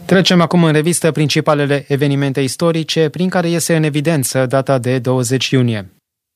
Trecem acum în revistă principalele evenimente istorice prin care iese în evidență data de 20 iunie.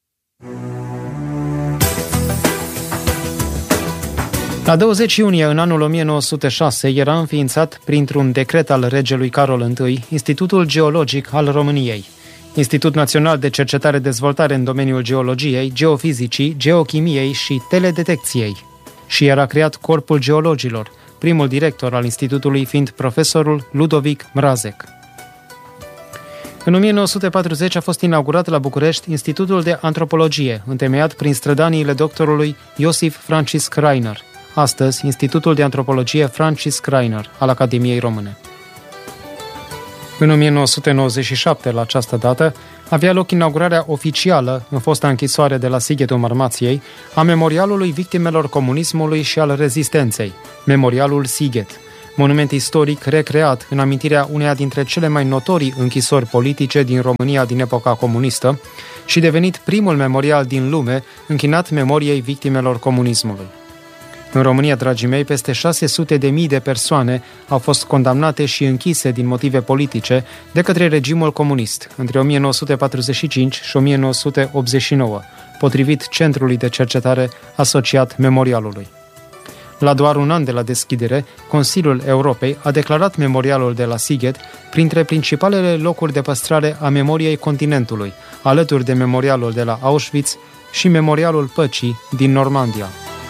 La 20 iunie, în anul 1906, era înființat, printr-un decret al regelui Carol I, Institutul Geologic al României, Institut Național de Cercetare-Dezvoltare în domeniul geologiei, geofizicii, geochimiei și teledetecției. Și era creat Corpul Geologilor, primul director al institutului fiind profesorul Ludovic Mrazek. În 1940 a fost inaugurat la București Institutul de Antropologie, întemeiat prin strădaniile doctorului Iosif Francisc Rainer, astăzi Institutul de Antropologie Francisc Rainer al Academiei Române. În 1997, la această dată, avea loc inaugurarea oficială, în fosta închisoare de la Sighetul Marmației, a Memorialului Victimelor Comunismului și al Rezistenței, Memorialul Sighet, monument istoric recreat în amintirea uneia dintre cele mai notorii închisori politice din România din epoca comunistă și devenit primul memorial din lume închinat memoriei victimelor comunismului. În România, dragii mei, peste 600.000 de persoane au fost condamnate și închise din motive politice de către regimul comunist între 1945 și 1989, potrivit Centrului de Cercetare asociat Memorialului. La doar un an de la deschidere, Consiliul Europei a declarat Memorialul de la Sighet printre principalele locuri de păstrare a memoriei continentului, alături de Memorialul de la Auschwitz și Memorialul Păcii din Normandia.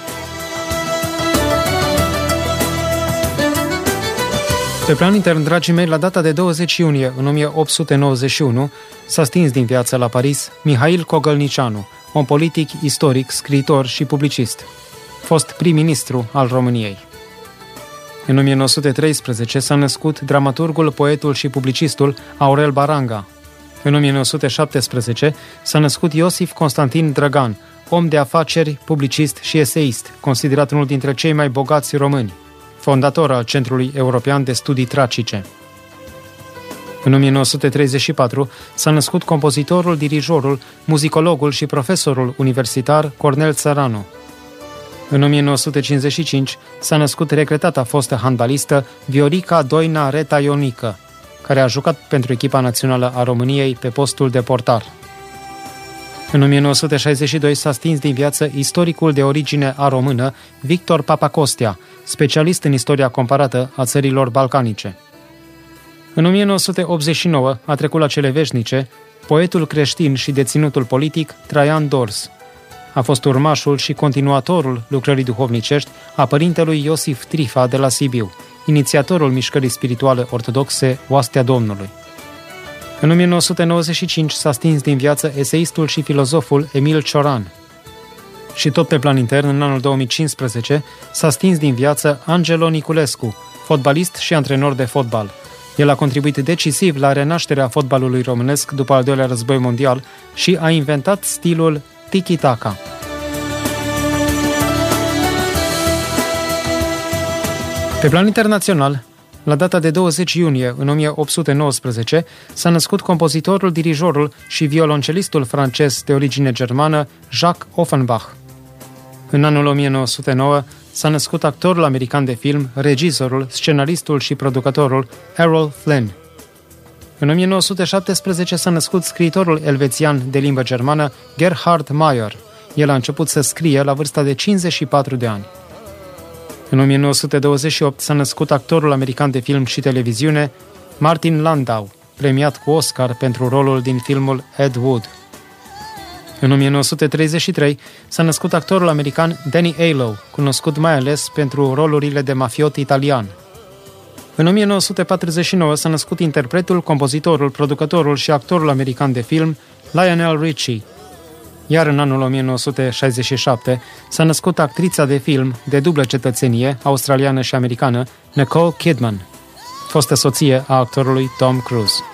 Pe plan intern, dragii mei, la data de 20 iunie în 1891 s-a stins din viață la Paris Mihail Cogălnicianu, un politic, istoric, scriitor și publicist, fost prim-ministru al României. În 1913 s-a născut dramaturgul, poetul și publicistul Aurel Baranga. În 1917 s-a născut Iosif Constantin Drăgan, om de afaceri, publicist și eseist, considerat unul dintre cei mai bogați români, fondator al Centrului European de Studii Tracice. În 1934 s-a născut compozitorul, dirijorul, muzicologul și profesorul universitar Cornel Țăranu. În 1955 s-a născut regretata fostă handbalistă Viorica Doina Reta Ionică, care a jucat pentru echipa națională a României pe postul de portar. În 1962 s-a stins din viață istoricul de origine română Victor Papacostea, specialist în istoria comparată a țărilor balcanice. În 1989 a trecut la cele veșnice poetul creștin și deținutul politic Traian Dors. A fost urmașul și continuatorul lucrării duhovnicești a părintelui Iosif Trifa de la Sibiu, inițiatorul mișcării spirituale ortodoxe Oastea Domnului. În 1995 s-a stins din viață eseistul și filozoful Emil Cioran. Și tot pe plan intern, în anul 2015, s-a stins din viață Angelo Niculescu, fotbalist și antrenor de fotbal. El a contribuit decisiv la renașterea fotbalului românesc după al doilea război mondial și a inventat stilul tiki-taka. Pe plan internațional, la data de 20 iunie în 1819, s-a născut compozitorul, dirijorul și violoncelistul francez de origine germană Jacques Offenbach. În anul 1909 s-a născut actorul american de film, regizorul, scenaristul și producătorul Errol Flynn. În 1917 s-a născut scriitorul elvețian de limbă germană Gerhard Meyer. El a început să scrie la vârsta de 54 de ani. În 1928 s-a născut actorul american de film și televiziune Martin Landau, premiat cu Oscar pentru rolul din filmul Ed Wood. În 1933 s-a născut actorul american Danny Aiello, cunoscut mai ales pentru rolurile de mafiot italian. În 1949 s-a născut interpretul, compozitorul, producătorul și actorul american de film Lionel Richie. Iar în anul 1967 s-a născut actrița de film de dublă cetățenie, australiană și americană, Nicole Kidman, fostă soție a actorului Tom Cruise.